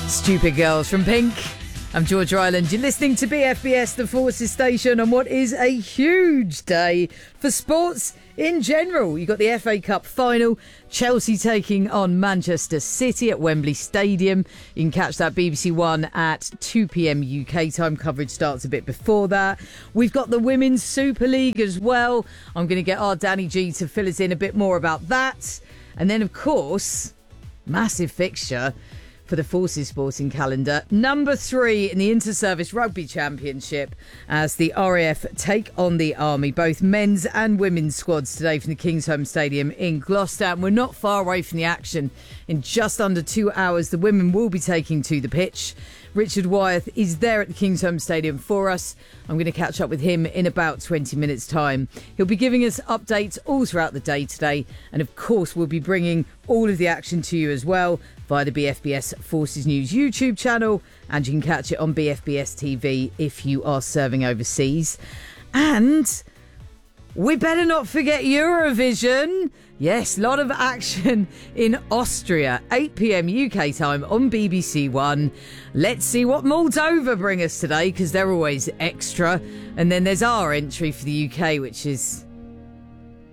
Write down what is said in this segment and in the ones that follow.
Stupid Girls from Pink. I'm George Ryland. You're listening to BFBS, the Forces Station, on what is a huge day for sports in general. You've got the FA Cup final, Chelsea taking on Manchester City at Wembley Stadium. You can catch that BBC One at 2 p.m. UK time. Coverage starts a bit before that. We've got the Women's Super League as well. I'm going to get our Danny G to fill us in a bit more about that. And then, of course, massive fixture for the Forces Sporting calendar. Number 3 in the Inter-Service Rugby Championship as the RAF take on the Army. Both men's and women's squads today from the Kingsholm Stadium in Gloucester. And we're not far away from the action. In just under 2 hours, the women will be taking to the pitch. Richard Wyeth is there at the Kingsholm Stadium for us. I'm going to catch up with him in about 20 minutes' time. He'll be giving us updates all throughout the day today. And of course, we'll be bringing all of the action to you as well via the BFBS Forces News YouTube channel. And you can catch it on BFBS TV if you are serving overseas. And we better not forget Eurovision. Yes, a lot of action in Austria, 8 p.m. UK time on BBC One. Let's see what Moldova bring us today, because they're always extra. And then there's our entry for the UK, which is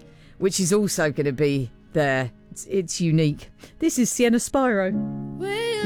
also going to be there. It's unique. This is Sienna Spyro.